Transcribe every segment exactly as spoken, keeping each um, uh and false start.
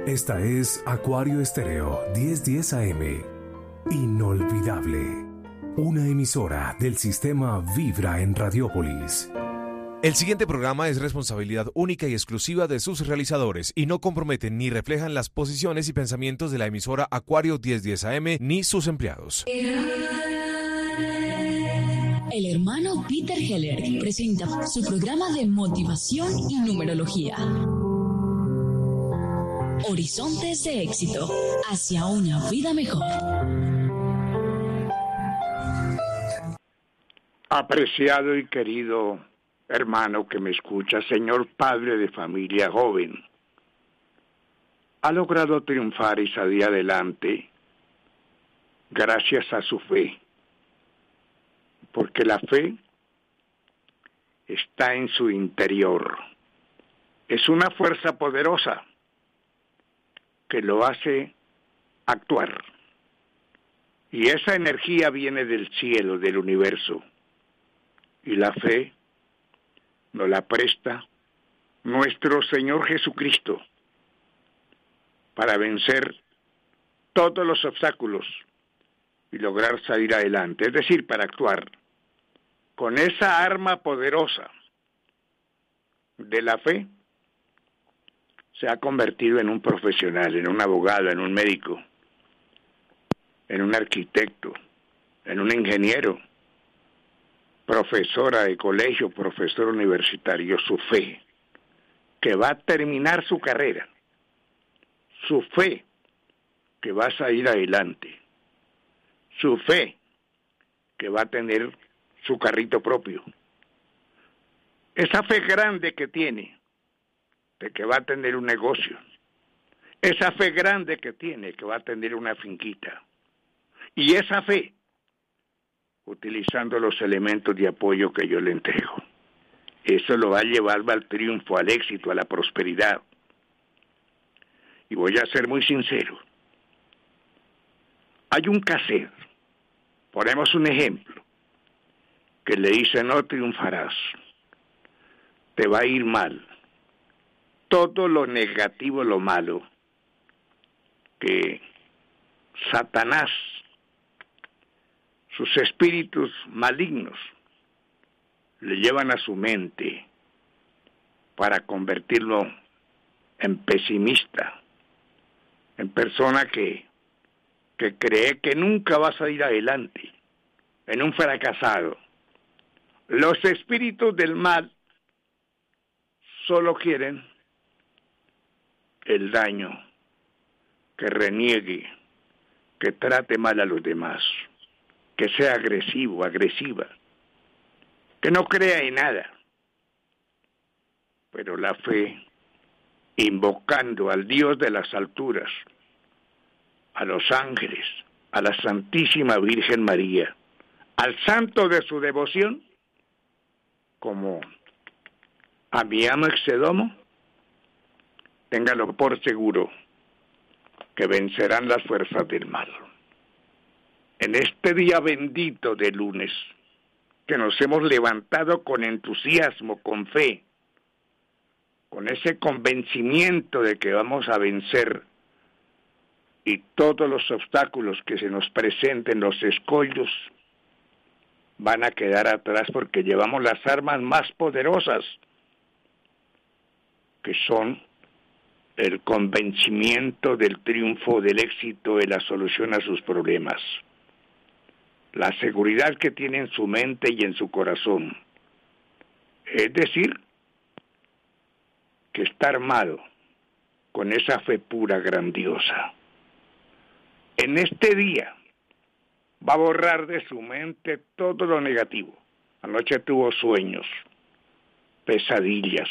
Esta es Acuario Estéreo diez diez A M. Inolvidable. Una emisora del sistema Vibra en Radiópolis. El siguiente programa es responsabilidad única y exclusiva de sus realizadores y no comprometen ni reflejan las posiciones y pensamientos de la emisora Acuario diez diez A M ni sus empleados. El hermano Peter Heller presenta su programa de motivación y numerología. Horizontes de éxito hacia una vida mejor. Apreciado y querido hermano que me escucha, señor padre de familia joven, ha logrado triunfar y salir adelante gracias a su fe, porque la fe está en su interior. Es una fuerza poderosa que lo hace actuar. Y esa energía viene del cielo, del universo. Y la fe nos la presta nuestro Señor Jesucristo para vencer todos los obstáculos y lograr salir adelante. Es decir, para actuar con esa arma poderosa de la fe, se ha convertido en un profesional, en un abogado, en un médico, en un arquitecto, en un ingeniero, profesora de colegio, profesor universitario. Su fe, que va a terminar su carrera, su fe, que va a salir adelante, su fe, que va a tener su carrito propio, esa fe grande que tiene, de que va a tener un negocio, esa fe grande que tiene, que va a tener una finquita, y esa fe, utilizando los elementos de apoyo que yo le entrego, eso lo va a llevar al triunfo, al éxito, a la prosperidad. Y voy a ser muy sincero, hay un cassette, ponemos un ejemplo, que le dice: no triunfarás, te va a ir mal. Todo lo negativo, lo malo, que Satanás, sus espíritus malignos, le llevan a su mente para convertirlo en pesimista, en persona que, que cree que nunca va a salir adelante, en un fracasado. Los espíritus del mal solo quieren el daño, que reniegue, que trate mal a los demás, que sea agresivo, agresiva, que no crea en nada. Pero la fe, invocando al Dios de las alturas, a los ángeles, a la Santísima Virgen María, al santo de su devoción, como a mi ama Exedomo, téngalo por seguro que vencerán las fuerzas del mal. En este día bendito de lunes, que nos hemos levantado con entusiasmo, con fe, con ese convencimiento de que vamos a vencer y todos los obstáculos que se nos presenten, los escollos, van a quedar atrás, porque llevamos las armas más poderosas, que son el convencimiento del triunfo, del éxito, de la solución a sus problemas. La seguridad que tiene en su mente y en su corazón. Es decir, que está armado con esa fe pura, grandiosa. En este día va a borrar de su mente todo lo negativo. Anoche tuvo sueños, pesadillas.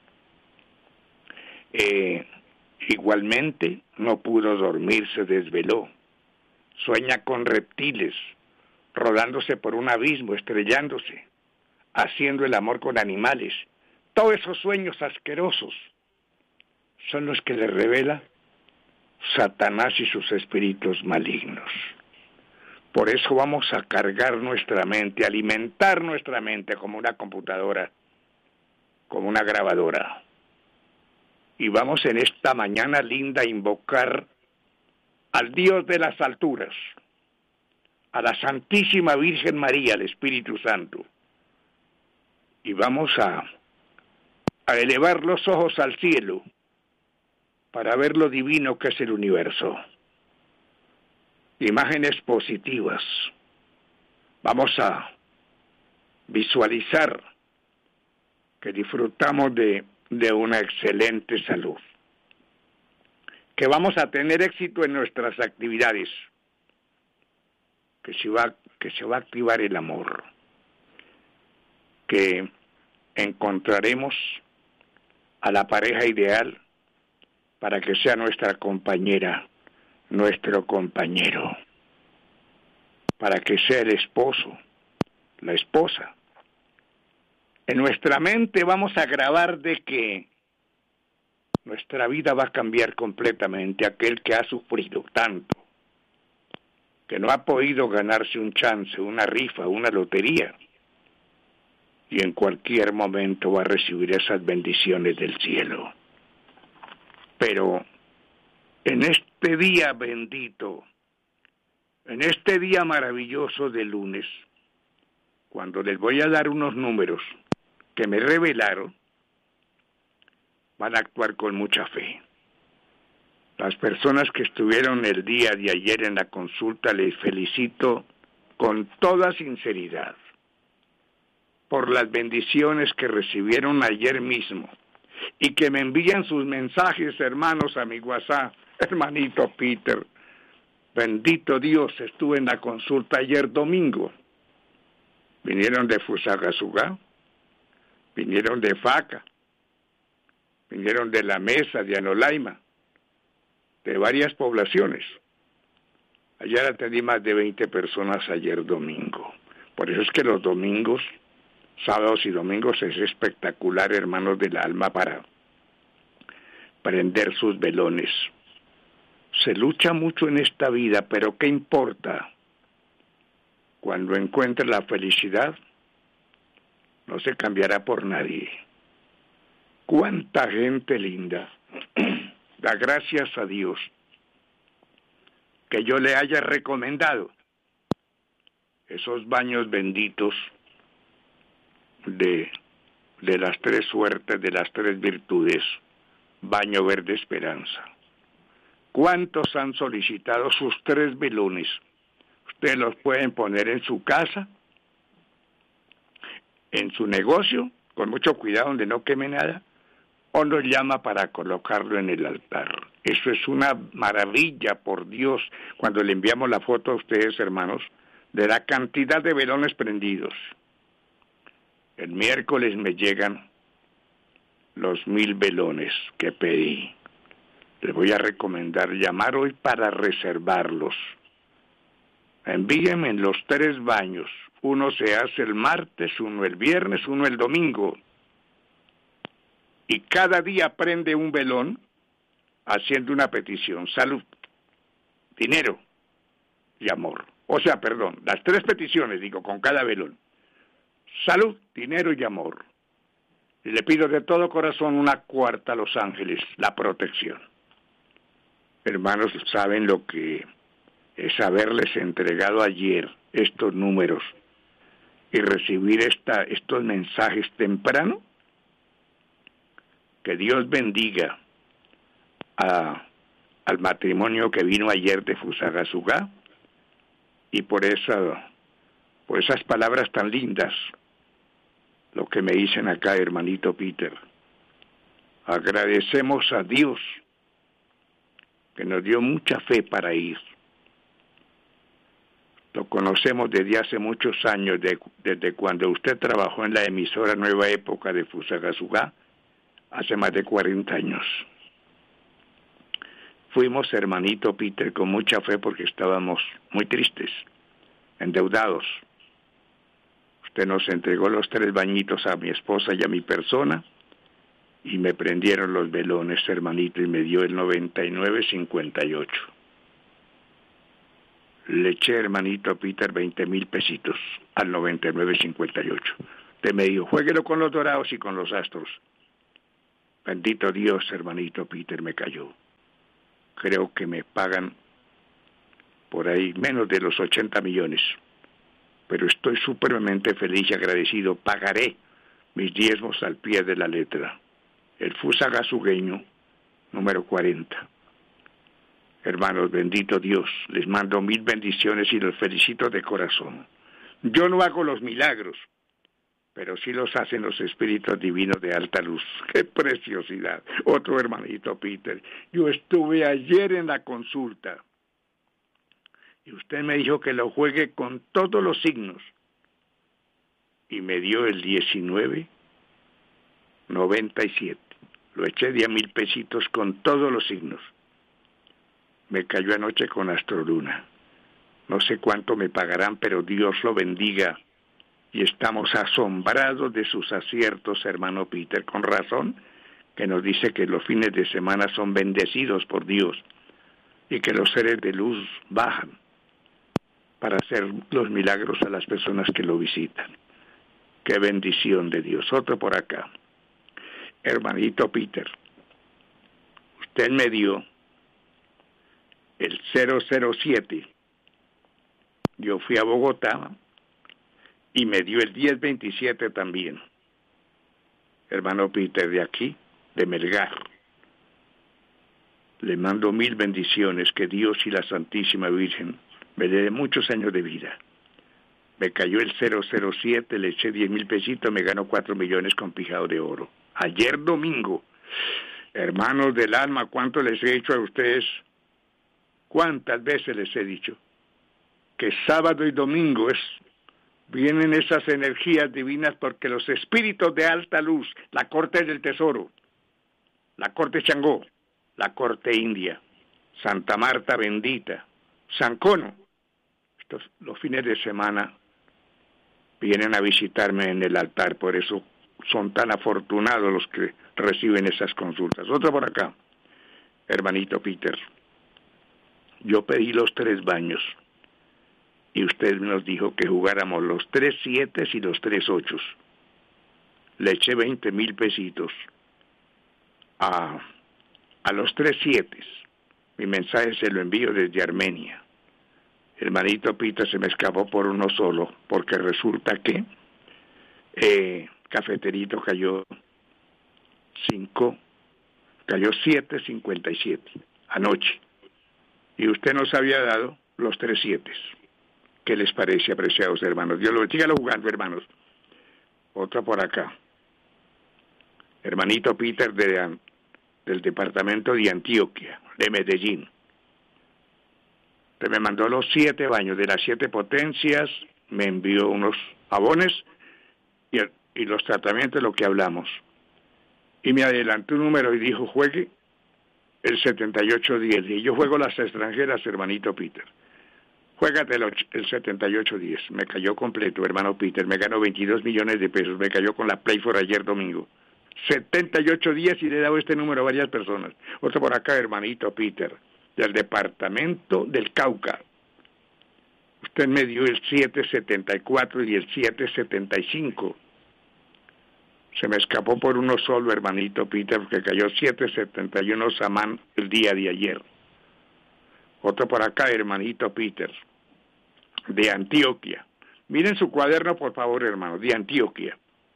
Eh, igualmente no pudo dormir, se desveló. Sueña con reptiles, rodándose por un abismo, estrellándose, haciendo el amor con animales. Todos esos sueños asquerosos son los que le revela Satanás y sus espíritus malignos. Por eso vamos a cargar nuestra mente, alimentar nuestra mente como una computadora, como una grabadora. Y vamos en esta mañana linda a invocar al Dios de las alturas, a la Santísima Virgen María, el Espíritu Santo. Y vamos a, a elevar los ojos al cielo para ver lo divino que es el universo. Imágenes positivas. Vamos a visualizar que disfrutamos de, de una excelente salud, que vamos a tener éxito en nuestras actividades, que se va, que se va a activar el amor, que encontraremos a la pareja ideal para que sea nuestra compañera, nuestro compañero, para que sea el esposo, la esposa. En nuestra mente vamos a grabar de que nuestra vida va a cambiar completamente. Aquel que ha sufrido tanto, que no ha podido ganarse un chance, una rifa, una lotería, y en cualquier momento va a recibir esas bendiciones del cielo. Pero en este día bendito, en este día maravilloso de lunes, cuando les voy a dar unos números que me revelaron, van a actuar con mucha fe. Las personas que estuvieron el día de ayer en la consulta, les felicito con toda sinceridad por las bendiciones que recibieron ayer mismo y que me envían sus mensajes, hermanos, a mi WhatsApp. Hermanito Peter, bendito Dios, estuve en la consulta ayer domingo. Vinieron de Fusagasugá, vinieron de Faca, vinieron de La Mesa, de Anolaima, de varias poblaciones. Ayer atendí más de veinte personas ayer domingo. Por eso es que los domingos, sábados y domingos es espectacular, hermanos del alma, para prender sus velones. Se lucha mucho en esta vida, pero ¿qué importa? Cuando encuentre la felicidad, no se cambiará por nadie. ¡Cuánta gente linda! Da gracias a Dios que yo le haya recomendado esos baños benditos de, de las tres suertes, de las tres virtudes, Baño Verde Esperanza. ¿Cuántos han solicitado sus tres velones? Ustedes los pueden poner en su casa, en su negocio, con mucho cuidado donde no queme nada, o nos llama para colocarlo en el altar. Eso es una maravilla, por Dios, cuando le enviamos la foto a ustedes, hermanos, de la cantidad de velones prendidos. El miércoles me llegan los mil velones que pedí. Les voy a recomendar llamar hoy para reservarlos. Envíenme en los tres baños. Uno se hace el martes, uno el viernes, uno el domingo. Y cada día prende un velón haciendo una petición. Salud, dinero y amor. O sea, perdón, las tres peticiones, digo, con cada velón. Salud, dinero y amor. Y le pido de todo corazón una cuarta a los ángeles, la protección. Hermanos, saben lo que es haberles entregado ayer estos números y recibir esta, estos mensajes temprano. Que Dios bendiga a, al matrimonio que vino ayer de Fusagasugá y por esa, por esas palabras tan lindas, lo que me dicen acá, hermanito Peter. Agradecemos a Dios que nos dio mucha fe para ir. Lo conocemos desde hace muchos años, de, desde cuando usted trabajó en la emisora Nueva Época de Fusagasugá, hace más de cuarenta años. Fuimos, hermanito Peter, con mucha fe porque estábamos muy tristes, endeudados. Usted nos entregó los tres bañitos a mi esposa y a mi persona y me prendieron los velones, hermanito, y me dio el noventa y nueve cincuenta y ocho. Le eché, hermanito Peter, veinte mil pesitos al noventa y nueve cincuenta y ocho. Usted me dijo, juéguelo con los dorados y con los astros. Bendito Dios, hermanito Peter, me cayó. Creo que me pagan por ahí menos de los ochenta millones. Pero estoy supremamente feliz y agradecido. Pagaré mis diezmos al pie de la letra. El Fusagasugüeño, número cuarenta. Hermanos, bendito Dios, les mando mil bendiciones y los felicito de corazón. Yo no hago los milagros, pero sí los hacen los espíritus divinos de alta luz. ¡Qué preciosidad! Otro hermanito Peter. Yo estuve ayer en la consulta y usted me dijo que lo juegue con todos los signos y me dio el diecinueve noventa y siete. Lo eché de a mil pesitos con todos los signos. Me cayó anoche con Astroluna. No sé cuánto me pagarán, pero Dios lo bendiga. Y estamos asombrados de sus aciertos, hermano Peter, con razón, que nos dice que los fines de semana son bendecidos por Dios y que los seres de luz bajan para hacer los milagros a las personas que lo visitan. ¡Qué bendición de Dios! Otro por acá. Hermanito Peter, usted me dio el cero cero siete. Yo fui a Bogotá y me dio el diez veintisiete también. Hermano Peter, de aquí, de Melgar. Le mando mil bendiciones, que Dios y la Santísima Virgen me dé muchos años de vida. Me cayó el cero cero siete, le eché diez mil pesitos, me ganó cuatro millones con pijado de oro. Ayer domingo, hermanos del alma, ¿cuánto les he dicho a ustedes? ¿Cuántas veces les he dicho? Que sábado y domingo es, vienen esas energías divinas porque los espíritus de alta luz, la corte del tesoro, la corte Changó, la corte india, Santa Marta bendita, San Cono, estos, los fines de semana vienen a visitarme en el altar, por eso son tan afortunados los que reciben esas consultas. Otro por acá, hermanito Peter. Yo pedí los tres baños y usted nos dijo que jugáramos los tres siete y los tres ocho. Le eché veinte mil pesitos a, a los tres siete. Mi mensaje se lo envío desde Armenia. Hermanito Peter, se me escapó por uno solo, porque resulta que eh, Cafeterito cayó cinco, cayó siete cincuenta y siete anoche. Y usted nos había dado los tres siete. ¿Qué les parece, apreciados hermanos? Dios lo bendiga, jugando, hermanos. Otra por acá. Hermanito Peter de, del departamento de Antioquia, de Medellín. Usted me mandó los siete baños de las siete potencias, me envió unos jabones y, el, y los tratamientos de lo que hablamos. Y me adelantó un número y dijo, juegue el setenta y ocho diez. Y yo juego las extranjeras, hermanito Peter. Juégate el, el setenta y ocho diez. Me cayó completo, hermano Peter. Me ganó veintidós millones de pesos. Me cayó con la Playfor ayer domingo. setenta y ocho diez y le he dado este número a varias personas. Otro por acá, hermanito Peter, del departamento del Cauca. Usted me dio el siete setenta y cuatro y el siete setenta y cinco. Se me escapó por uno solo, hermanito Peter, porque cayó siete setenta y uno Samán el día de ayer. Otro por acá, hermanito Peter, de Antioquia. Miren su cuaderno, por favor, hermano, de Antioquia.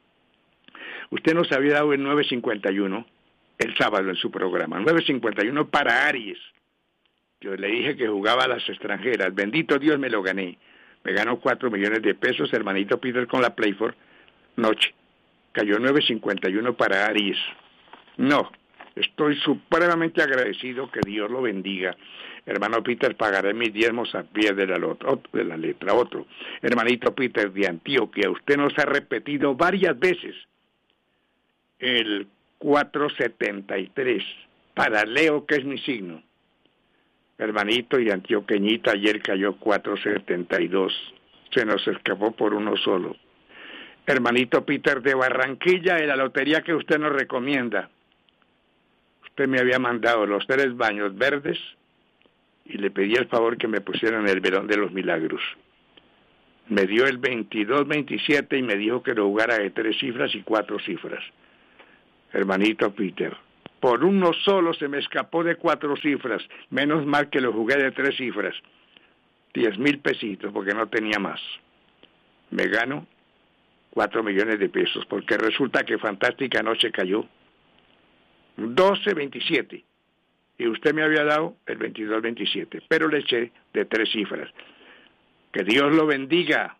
Usted nos había dado el nueve cincuenta y uno el sábado en su programa, nueve cincuenta y uno para Aries. Yo le dije que jugaba a las extranjeras. Bendito Dios, me lo gané. Me ganó cuatro millones de pesos, hermanito Peter, con la Playfor noche. Cayó nueve cincuenta y uno para Aries. No, estoy supremamente agradecido, que Dios lo bendiga. Hermano Peter, pagaré mis diezmos a pie de la, de la letra. Otro, hermanito Peter de Antioquia, usted nos ha repetido varias veces el cuatro setenta y tres para Leo, que es mi signo. Hermanito y antioqueñita, ayer cayó cuatro setenta y dos. Se nos escapó por uno solo. Hermanito Peter de Barranquilla, en la lotería que usted nos recomienda. Usted me había mandado los tres baños verdes y le pedí el favor que me pusieran el velón de los milagros. Me dio el veintidós veintisiete y me dijo que lo jugara de tres cifras y cuatro cifras. hermanito Peter. Por uno solo se me escapó de cuatro cifras. Menos mal que lo jugué de tres cifras. Diez mil pesitos, porque no tenía más. Me gano cuatro millones de pesos, porque resulta que Fantástica Noche cayó doce veintisiete. Y usted me había dado el veintidós veintisiete, pero le eché de tres cifras. Que Dios lo bendiga.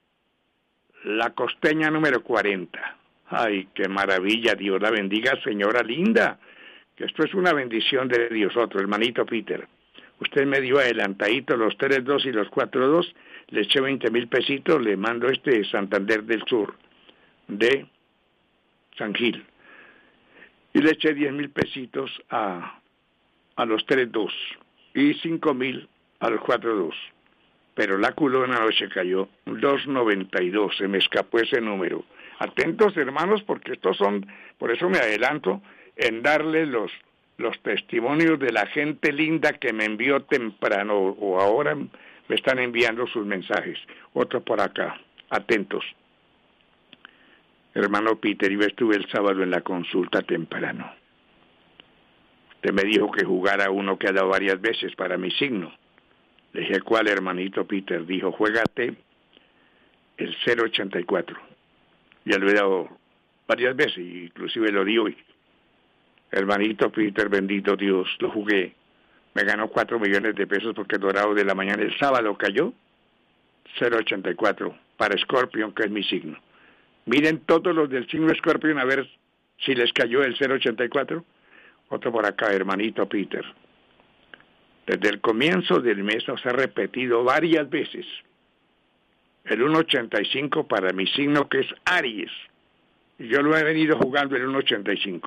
La costeña número cuarenta. Ay, qué maravilla, Dios la bendiga, señora linda. Que esto es una bendición de Dios otro, hermanito Peter. Usted me dio adelantadito los tres dos y los cuatro dos, le eché veinte mil pesitos, le mando este Santander del Sur, de San Gil. Y le eché diez mil pesitos a, a los tres dos y cinco mil a los cuatro dos. Pero la culona noche cayó dos noventa y dos, se me escapó ese número. Atentos, hermanos, porque estos son, por eso me adelanto en darles los, los testimonios de la gente linda que me envió temprano o ahora me están enviando sus mensajes. Otro por acá, atentos. Hermano Peter, yo estuve el sábado en la consulta temprano. Usted me dijo que jugara uno que ha dado varias veces para mi signo. Le dije, ¿cuál, hermanito Peter? Dijo, juégate el cero ochenta y cuatro. Ya lo he dado varias veces, inclusive lo di hoy. Hermanito Peter, bendito Dios, lo jugué. Me ganó cuatro millones de pesos porque el dorado de la mañana el sábado cayó cero ochenta y cuatro para Scorpion, que es mi signo. Miren todos los del signo Scorpion a ver si les cayó el cero ochenta y cuatro. Otro por acá, hermanito Peter. Desde el comienzo del mes nos ha repetido varias veces el uno ochenta y cinco para mi signo, que es Aries. Y yo lo he venido jugando el uno ochenta y cinco.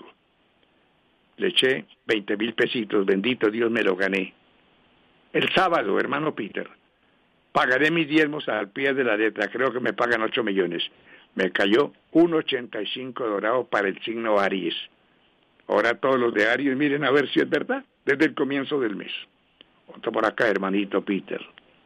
Le eché veinte mil pesitos, bendito Dios, me lo gané. El sábado, hermano Peter, pagaré mis diezmos al pie de la letra, creo que me pagan ocho millones. Me cayó uno ochenta y cinco dorado para el signo Aries. Ahora todos los de Aries, miren a ver si es verdad, desde el comienzo del mes. Otro por acá, hermanito Peter.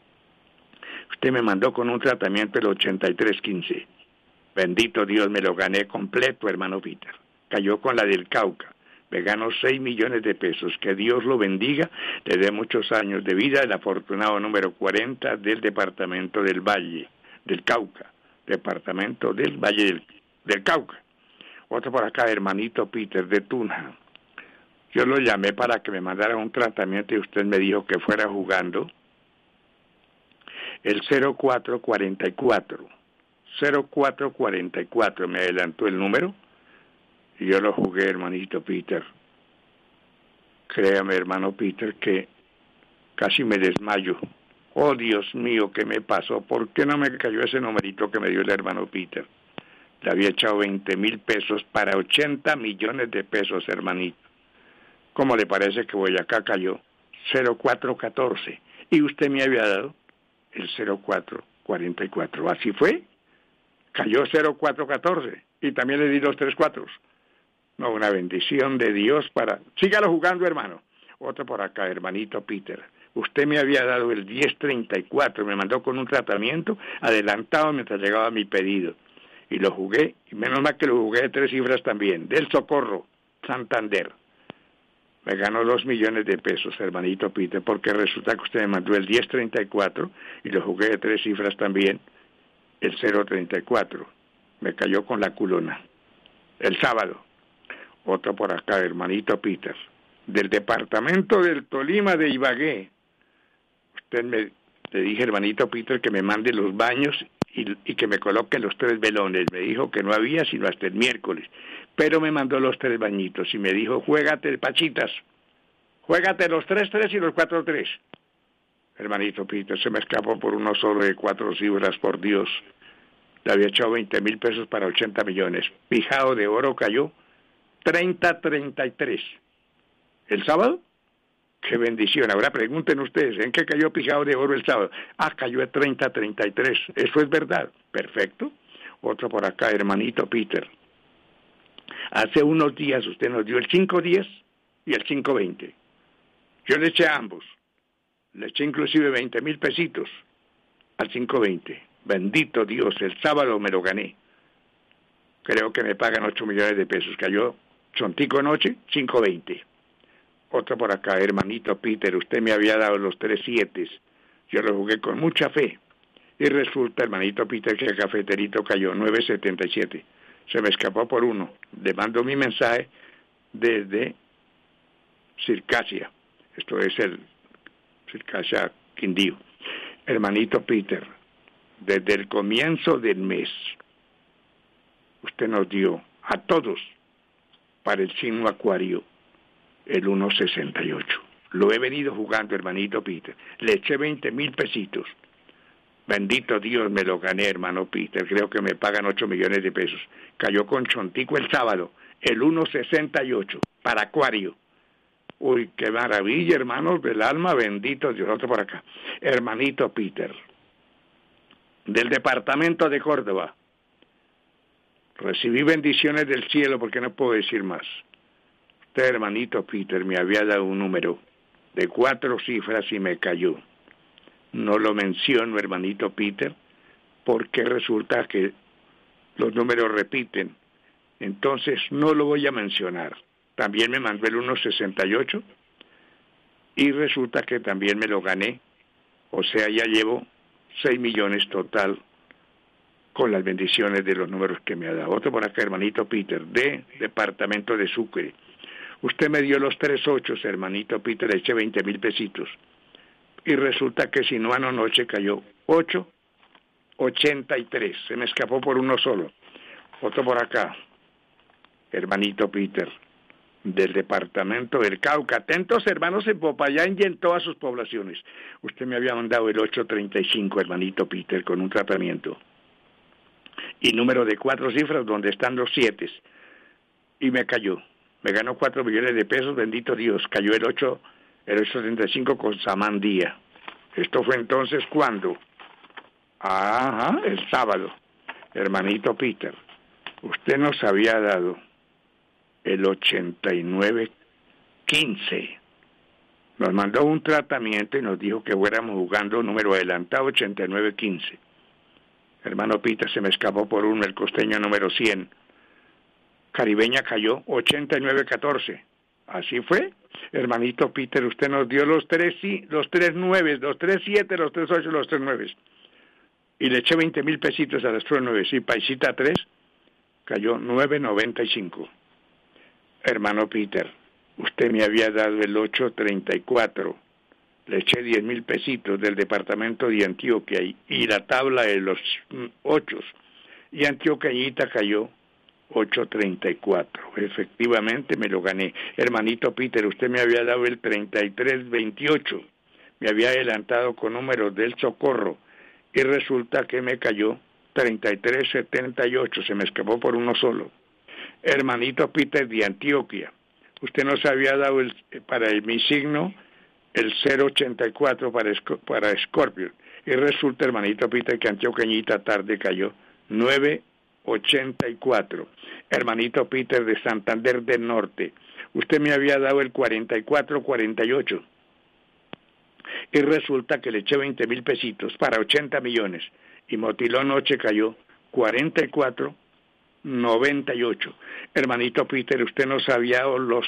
Usted me mandó con un tratamiento el ochenta y tres quince. Bendito Dios, me lo gané completo, hermano Peter. Cayó con la del Cauca. Me ganó seis millones de pesos. Que Dios lo bendiga, le dé muchos años de vida. El afortunado número cuarenta del departamento del Valle, del Cauca. Departamento del Valle del, del Cauca. Otro por acá, hermanito Peter, de Tunja. Yo lo llamé para que me mandara un tratamiento y usted me dijo que fuera jugando el cero cuatro cuarenta y cuatro. cero cuatro cuarenta y cuatro, me adelantó el número y yo lo jugué, hermanito Peter. Créame, hermano Peter, que casi me desmayo. Oh, Dios mío, ¿qué me pasó? ¿Por qué no me cayó ese numerito que me dio el hermano Peter? Le había echado veinte mil pesos para ochenta millones de pesos, hermanito. ¿Cómo le parece que Boyacá cayó? cero cuatro catorce. Y usted me había dado el cero cuatro cuarenta y cuatro. Así fue. Cayó cero cuatro catorce. Y también le di los tres cuatros. No, una bendición de Dios para... Sígalo jugando, hermano. Otro por acá, hermanito Peter. Usted me había dado el diez treinta y cuatro. Me mandó con un tratamiento adelantado mientras llegaba mi pedido. Y lo jugué. Y menos mal que lo jugué de tres cifras también. Del Socorro, Santander. Me ganó dos millones de pesos, hermanito Peter, porque resulta que usted me mandó el diez treinta y cuatro y lo jugué de tres cifras también, el cero treinta y cuatro. Me cayó con la culona. El sábado. Otro por acá, hermanito Peter. Del departamento del Tolima de Ibagué. Usted me, le dije, hermanito Peter, que me mande los baños y, y que me coloque los tres velones. Me dijo que no había sino hasta el miércoles. Pero me mandó los tres bañitos y me dijo, juégate, Pachitas, juégate los tres tres y los cuatro tres. Hermanito Peter, se me escapó por uno solo de cuatro cifras, por Dios. Le había echado veinte mil pesos para ochenta millones. Pijado de oro cayó treinta treinta y tres. ¿El sábado? ¡Qué bendición! Ahora pregunten ustedes, ¿en qué cayó Pijado de oro el sábado? Ah, cayó a treinta treinta y tres. ¿Eso es verdad? Perfecto. Otro por acá, hermanito Peter. Hace unos días usted nos dio el cinco diez y el cinco veinte. Yo le eché a ambos. Le eché inclusive veinte mil pesitos al cinco veinte. Bendito Dios, el sábado me lo gané. Creo que me pagan ocho millones de pesos. Cayó Chontico noche, cinco veinte. Otra por acá, hermanito Peter, usted me había dado los tres siete. Yo lo jugué con mucha fe. Y resulta, hermanito Peter, que el cafeterito cayó nueve setenta y siete. Se me escapó por uno. Le mando mi mensaje desde Circasia. Esto es el Circasia Quindío. Hermanito Peter, desde el comienzo del mes, usted nos dio a todos para el signo Acuario el uno sesenta y ocho. Lo he venido jugando, hermanito Peter. Le eché veinte mil pesitos. Bendito Dios, me lo gané, hermano Peter. Creo que me pagan ocho millones de pesos. Cayó con Chontico el sábado, el uno sesenta y ocho, para Acuario. Uy, qué maravilla, hermanos del alma, bendito Dios. Otro por acá. Hermanito Peter, del departamento de Córdoba. Recibí bendiciones del cielo porque no puedo decir más. Usted, hermanito Peter, me había dado un número de cuatro cifras y me cayó. No lo menciono, hermanito Peter, porque resulta que los números repiten. Entonces no lo voy a mencionar. También me mandó el uno sesenta y ocho y resulta que también me lo gané. O sea, ya llevo seis millones total con las bendiciones de los números que me ha dado. Otro por acá, hermanito Peter, de departamento de Sucre. Usted me dio los tres ochos, hermanito Peter, le eché veinte mil pesitos. Y resulta que si no anoche cayó ocho ochenta y tres. Se me escapó por uno solo. Otro por acá, hermanito Peter, del departamento del Cauca. Atentos, hermanos, en Popayán y en todas sus poblaciones. Usted me había mandado el ocho treinta y cinco, hermanito Peter, con un tratamiento. Y número de cuatro cifras donde están los siete. Y me cayó. Me ganó cuatro millones de pesos, bendito Dios. Cayó el ocho, el ocho treinta y cinco con Samandía. Esto fue entonces, ¿cuándo? Ajá, el sábado. Hermanito Peter, usted nos había dado el ochenta y nueve quince. Nos mandó un tratamiento y nos dijo que fuéramos jugando número adelantado ochenta y nueve quince. Hermano Peter, se me escapó por uno, el costeño número cien. Caribeña cayó ochenta y nueve catorce. Así fue. Hermanito Peter, usted nos dio los tres sí, los tres nueve, los tres siete, los tres ocho, los tres nueve. Y le eché veinte mil pesitos a los tres nueve. Sí, paisita tres, cayó nueve noventa y cinco. Hermano Peter, usted me había dado el ocho treinta y cuatro. Le eché diez mil pesitos del departamento de Antioquia y, y la tabla de los ochos. Y Antioqueñita cayó ocho treinta y cuatro. Efectivamente me lo gané. Hermanito Peter, usted me había dado el treinta y tres veintiocho. Me había adelantado con números del Socorro. Y resulta que me cayó treinta y tres setenta y ocho. Se me escapó por uno solo. Hermanito Peter de Antioquia, usted nos había dado el, para el, mi signo el cero ochenta y cuatro para, para Scorpio. Y resulta, hermanito Peter, que Antioqueñita tarde cayó nueve ochenta y cuatro. Hermanito Peter de Santander del Norte, usted me había dado el cuarenta y cuatro cuarenta y ocho. Y resulta que le eché veinte mil pesitos para ochenta millones. Y Motilón Noche cayó cuarenta y cuatro noventa y ocho. Hermanito Peter, usted nos había dado los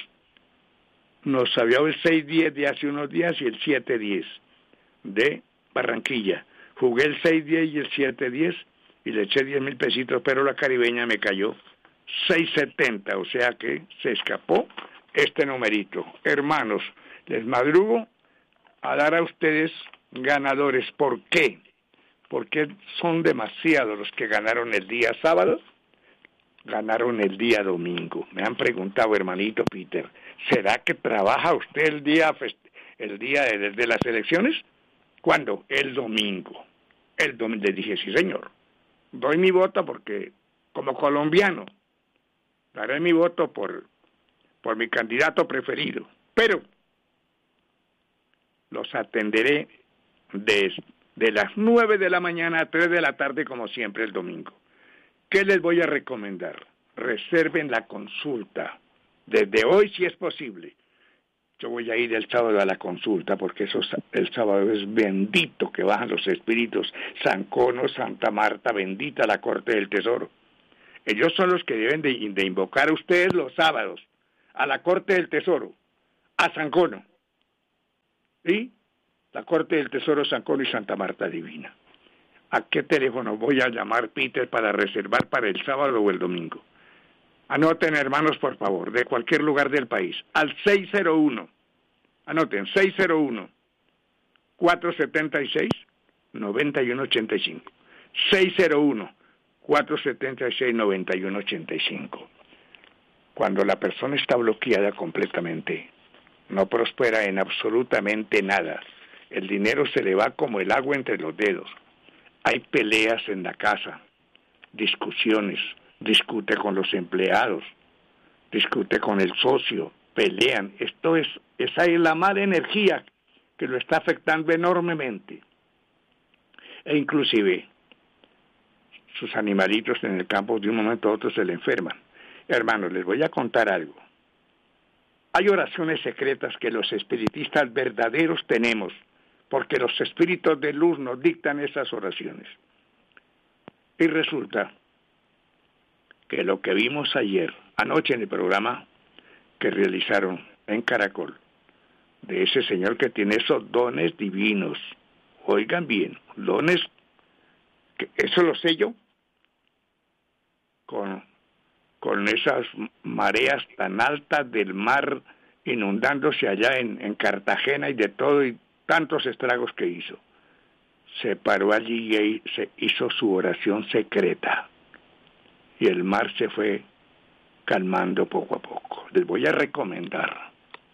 nos había dado el seis diez de hace unos días y el siete diez de Barranquilla. Jugué el seis diez y el siete diez y le eché diez mil pesitos, pero la caribeña me cayó seis setenta, o sea que se escapó este numerito. Hermanos, les madrugo a dar a ustedes ganadores. ¿Por qué? Porque son demasiados los que ganaron el día sábado, ganaron el día domingo. Me han preguntado, hermanito Peter, ¿será que trabaja usted el día el día de, de las elecciones? ¿Cuándo? El domingo. El domingo. Le dije, sí señor, doy mi voto porque, como colombiano, daré mi voto por, por mi candidato preferido, pero los atenderé de, de las nueve de la mañana a tres de la tarde, como siempre el domingo. ¿Qué les voy a recomendar? Reserven la consulta, desde hoy si es posible. Yo voy a ir el sábado a la consulta, porque eso, el sábado es bendito que bajan los espíritus, San Cono, Santa Marta, bendita la corte del tesoro. Ellos son los que deben de, de invocar a ustedes los sábados, a la Corte del Tesoro, a Sancono. ¿Sí? La Corte del Tesoro, Sancono y Santa Marta Divina. ¿A qué teléfono voy a llamar, Peter, para reservar para el sábado o el domingo? Anoten, hermanos, por favor, de cualquier lugar del país, al seis cero uno, anoten, seis cero uno, cuatro siete seis, nueve uno ocho cinco, seis cero uno, cuatro siete seis, nueve uno ocho cinco. Cuando la persona está bloqueada completamente, no prospera en absolutamente nada. El dinero se le va como el agua entre los dedos. Hay peleas en la casa, discusiones, discute con los empleados, discute con el socio, pelean. Esto es, esa es la mala energía que lo está afectando enormemente. E inclusive, sus animalitos en el campo de un momento a otro se le enferman. Hermanos, les voy a contar algo. Hay oraciones secretas que los espiritistas verdaderos tenemos, porque los espíritus de luz nos dictan esas oraciones. Y resulta que lo que vimos ayer, anoche en el programa que realizaron en Caracol, de ese señor que tiene esos dones divinos, oigan bien, dones, que eso lo sé yo, con, con esas mareas tan altas del mar inundándose allá en, en Cartagena y de todo, y tantos estragos que hizo. Se paró allí y se hizo su oración secreta. Y el mar se fue calmando poco a poco. Les voy a recomendar.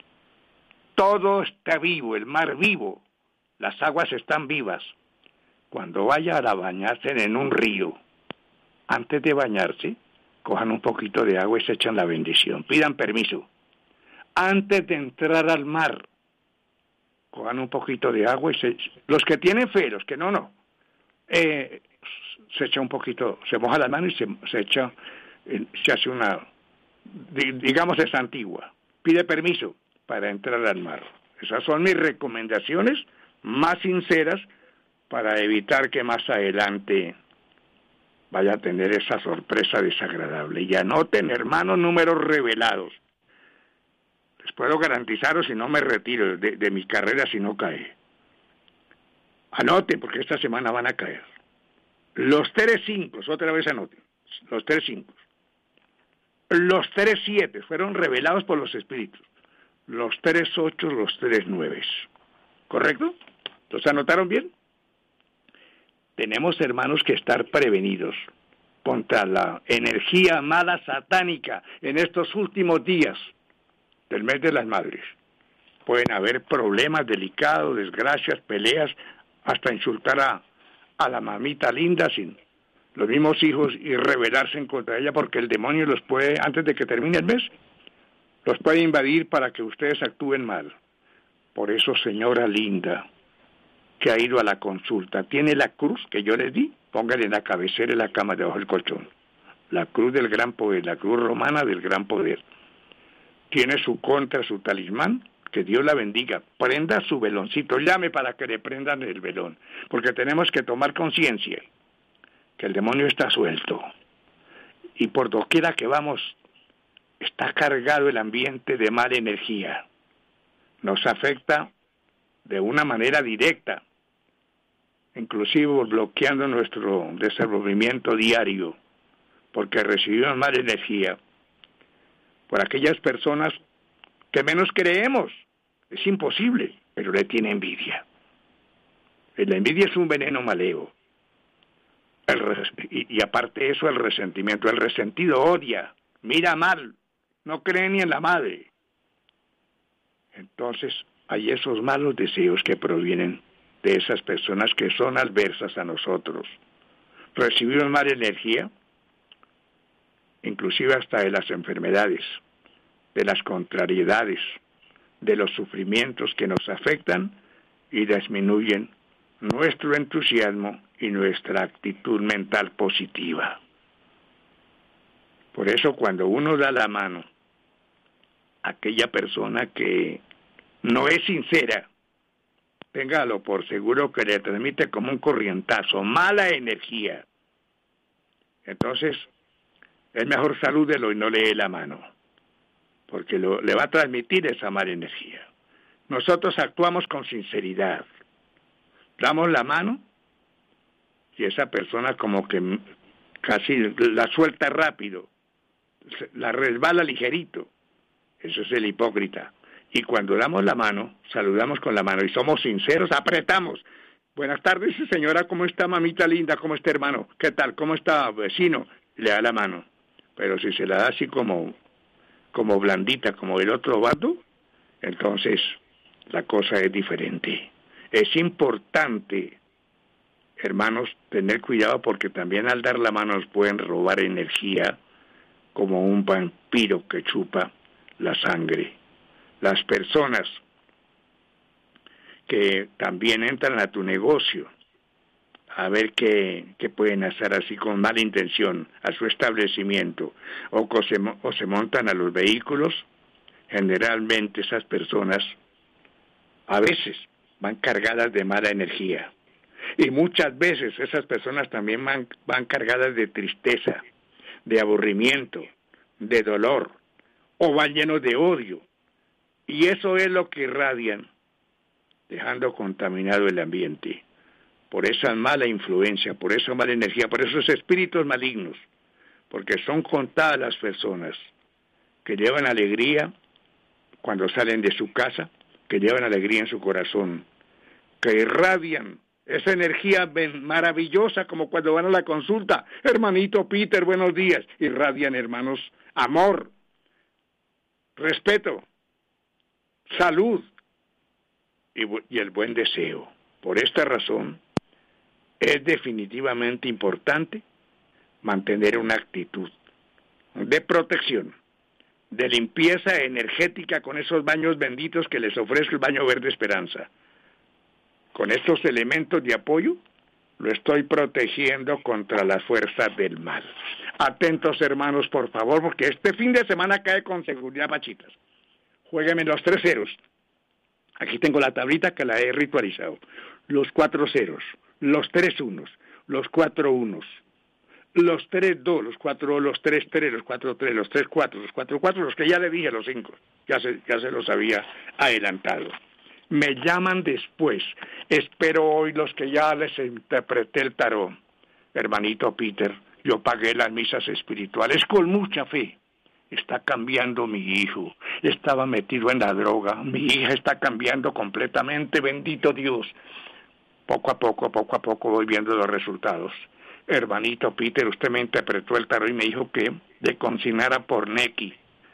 Todo está vivo, el mar vivo. Las aguas están vivas. Cuando vayan a bañarse en un río, antes de bañarse, cojan un poquito de agua y se echan la bendición. Pidan permiso. Antes de entrar al mar, cojan un poquito de agua y se, los que tienen fe, los que no, no, eh, se echa un poquito, se moja la mano y se, se echa, eh, se hace una, digamos es antigua, pide permiso para entrar al mar. Esas son mis recomendaciones más sinceras para evitar que más adelante vaya a tener esa sorpresa desagradable. Y anoten, hermanos, números revelados. Les puedo garantizaros si no me retiro de, de mi carrera si no cae. Anoten, porque esta semana van a caer. Los tres cinco, otra vez anoten. Los tres cinco. Los tres siete fueron revelados por los espíritus. Los tres ocho, los tres nueve. ¿Correcto? ¿Los anotaron bien? Tenemos, hermanos, que estar prevenidos contra la energía mala satánica en estos últimos días del mes de las madres. Pueden haber problemas delicados, desgracias, peleas, hasta insultar a, a la mamita linda sin los mismos hijos y rebelarse en contra de ella, porque el demonio los puede, antes de que termine el mes, los puede invadir para que ustedes actúen mal. Por eso, señora linda, que ha ido a la consulta, tiene la cruz que yo les di, póngale en la cabecera en la cama debajo del colchón. La cruz del gran poder, la cruz romana del gran poder. Tiene su contra, su talismán, que Dios la bendiga. Prenda su veloncito, llame para que le prendan el velón, porque tenemos que tomar conciencia que el demonio está suelto. Y por doquiera que vamos, está cargado el ambiente de mala energía. Nos afecta de una manera directa, inclusive bloqueando nuestro desenvolvimiento diario, porque recibimos mala energía por aquellas personas que menos creemos. Es imposible, pero le tiene envidia. La envidia es un veneno maleo. El res- y, y aparte de eso, el resentimiento. El resentido odia, mira mal, no cree ni en la madre. Entonces, hay esos malos deseos que provienen de esas personas que son adversas a nosotros. Recibimos mala energía, inclusive hasta de las enfermedades, de las contrariedades, de los sufrimientos que nos afectan y disminuyen nuestro entusiasmo y nuestra actitud mental positiva. Por eso, cuando uno da la mano a aquella persona que no es sincera, téngalo por seguro que le transmite como un corrientazo, mala energía. Entonces, es mejor salúdelo y no le dé la mano. porque lo, le va a transmitir esa mala energía. Nosotros actuamos con sinceridad, damos la mano y esa persona como que casi la suelta rápido, la resbala ligerito. Eso es el hipócrita. Y cuando damos la mano, saludamos con la mano y somos sinceros, apretamos. Buenas tardes, señora, ¿cómo está, mamita linda? ¿Cómo está, hermano? ¿Qué tal? ¿Cómo está, vecino? Le da la mano. Pero si se la da así como, como blandita, como el otro vato, entonces la cosa es diferente. Es importante, hermanos, tener cuidado porque también al dar la mano nos pueden robar energía como un vampiro que chupa la sangre. Las personas que también entran a tu negocio a ver qué, qué pueden hacer así con mala intención a su establecimiento o, o, se, o se montan a los vehículos, generalmente esas personas a veces van cargadas de mala energía y muchas veces esas personas también van, van cargadas de tristeza, de aburrimiento, de dolor o van llenos de odio y eso es lo que irradian, dejando contaminado el ambiente por esa mala influencia, por esa mala energía, por esos espíritus malignos, porque son contadas las personas que llevan alegría cuando salen de su casa, que llevan alegría en su corazón, que irradian esa energía maravillosa como cuando van a la consulta. Hermanito Peter, buenos días. Irradian, hermanos, amor, respeto, salud y, y el buen deseo. Por esta razón, es definitivamente importante mantener una actitud de protección, de limpieza energética con esos baños benditos que les ofrece el Baño Verde Esperanza. Con estos elementos de apoyo, lo estoy protegiendo contra las fuerzas del mal. Atentos, hermanos, por favor, porque este fin de semana cae con seguridad Pachitas. Juéguenme los tres ceros. Aquí tengo la tablita que la he ritualizado. Los cuatro ceros, los tres unos, los cuatro unos, los tres dos, los cuatro, los tres tres, los cuatro tres, los tres cuatro, los cuatro cuatro, los que ya le dije, los cinco, ya se, ya se los había adelantado. Me llaman después, espero hoy los que ya les interpreté el tarot. Hermanito Peter, yo pagué las misas espirituales con mucha fe. Está cambiando mi hijo, estaba metido en la droga, mi hija está cambiando completamente, bendito Dios. Poco a poco, poco a poco voy viendo los resultados. Hermanito Peter, usted me interpretó el tarot y me dijo que le consignara por Neki.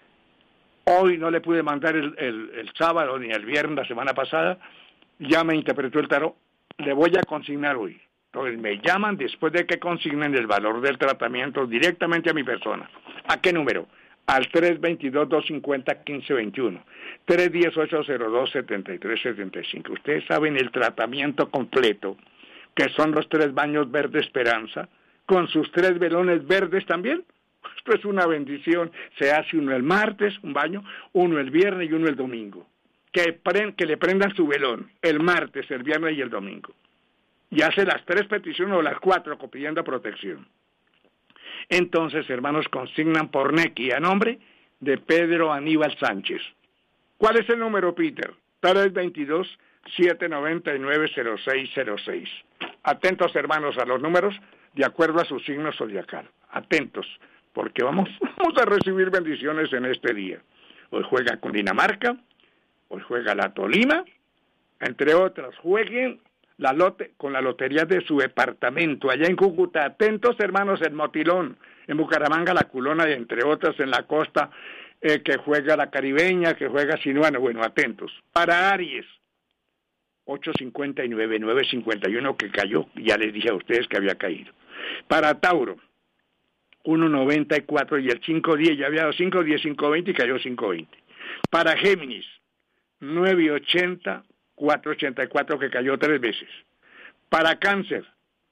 Hoy no le pude mandar el, el, el sábado ni el viernes la semana pasada, ya me interpretó el tarot, le voy a consignar hoy. Entonces me llaman después de que consignen el valor del tratamiento directamente a mi persona. ¿A qué número? Al tres dos dos, dos cinco cero, uno cinco dos uno, tres uno cero, ocho cero dos, siete tres siete cinco. Ustedes saben el tratamiento completo, que son los tres baños Verde Esperanza, con sus tres velones verdes también. Esto es una bendición. Se hace uno el martes, un baño, uno el viernes y uno el domingo. Que, pre- que le prendan su velón el martes, el viernes y el domingo. Y hace las tres peticiones o las cuatro pidiendo protección. Entonces, hermanos, consignan por Neki a nombre de Pedro Aníbal Sánchez. ¿Cuál es el número, Peter? tres dos dos, siete nueve nueve, cero seis cero seis. Atentos, hermanos, a los números de acuerdo a su signo zodiacal. Atentos, porque vamos, vamos a recibir bendiciones en este día. Hoy juega con Dinamarca, hoy juega la Tolima, entre otras. Jueguen la lote, con la lotería de su departamento, allá en Cúcuta. Atentos, hermanos, en Motilón, en Bucaramanga, la Culona, y entre otras en la costa, eh, que juega la Caribeña, que juega Sinuano. Bueno, atentos. Para Aries, ocho cincuenta y nueve, nueve cincuenta y uno, que cayó, ya les dije a ustedes que había caído. Para Tauro, uno noventa y cuatro, y el cinco diez, ya había dado cinco diez, cinco veinte y cayó cinco veinte. Para Géminis, nueve ochenta, cuatro ochenta y cuatro, que cayó tres veces. Para Cáncer,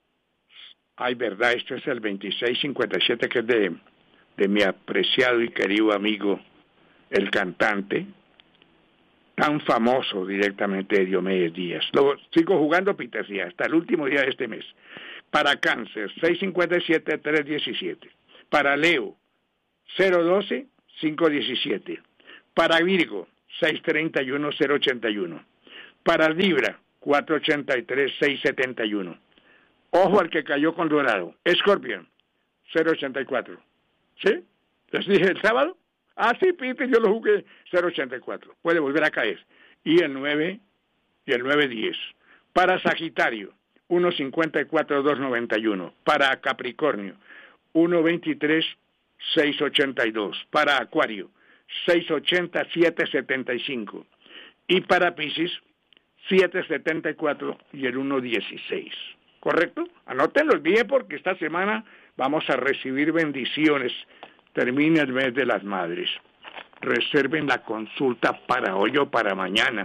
ay, verdad, esto es el veintiséis cincuenta y siete, que es de, de mi apreciado y querido amigo, el cantante, tan famoso directamente de Diomedes Díaz. Lo sigo jugando, Peter, sí, hasta el último día de este mes. Para Cáncer, seis cincuenta y siete, tres diecisiete. Para Leo, cero doce, cinco diecisiete. Para Virgo, seiscientos treinta y uno, cero ochenta y uno. Para Libra, cuatrocientos ochenta y tres, seiscientos setenta y uno. Ojo al que cayó con dorado. Escorpión, cero ochenta y cuatro. ¿Sí? ¿Les dije el sábado? Ah, sí, Peter, yo lo jugué cero ochenta y cuatro. Puede volver a caer. Y el nueve, y el nueve diez. Para Sagitario, uno cincuenta y cuatro, doscientos noventa y uno. Para Capricornio, uno veintitrés, seiscientos ochenta y dos. Para Acuario, seiscientos ochenta, setecientos setenta y cinco. Y para Piscis, setecientos setenta y cuatro y el uno dieciséis. ¿Correcto? Anótenlo bien porque esta semana vamos a recibir bendiciones. Termina el mes de las madres. Reserven la consulta para hoy o para mañana.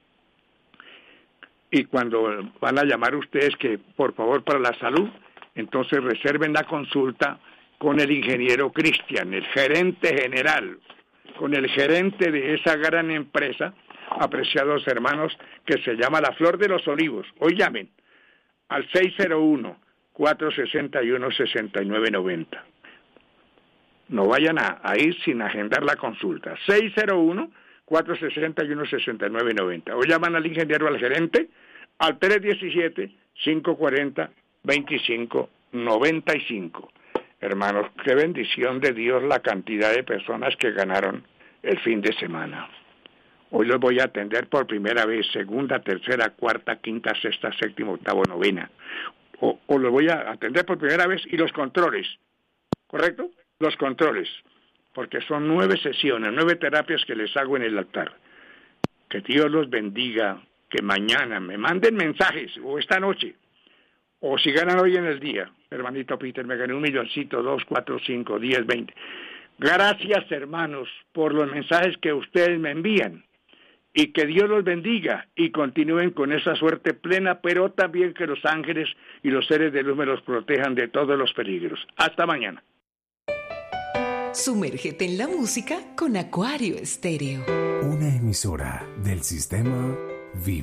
Y cuando van a llamar ustedes que por favor para la salud, entonces reserven la consulta con el ingeniero Cristian, el gerente general, con el gerente de esa gran empresa, apreciados hermanos, que se llama La Flor de los Olivos. Hoy llamen al seis cero uno, cuatro seis uno, seis nueve nueve cero. No vayan a, a ir sin agendar la consulta. seis cero uno, cuatro seis uno, seis nueve nueve cero. O llaman al ingeniero, al gerente, al tres uno siete, cinco cuatro cero, dos cinco nueve cinco. Hermanos, qué bendición de Dios la cantidad de personas que ganaron el fin de semana. Hoy los voy a atender por primera vez, segunda, tercera, cuarta, quinta, sexta, séptima, octava, novena. O, o los voy a atender por primera vez y los controles, ¿correcto? Los controles, porque son nueve sesiones, nueve terapias que les hago en el altar. Que Dios los bendiga, que mañana me manden mensajes, o esta noche, o si ganan hoy en el día. Hermanito Peter, me gané un milloncito, dos, cuatro, cinco, diez, veinte. Gracias, hermanos, por los mensajes que ustedes me envían. Y que Dios los bendiga y continúen con esa suerte plena, pero también que los ángeles y los seres de luz me los protejan de todos los peligros. Hasta mañana. Sumérgete en la música con Acuario Estéreo. Una emisora del sistema Vibra.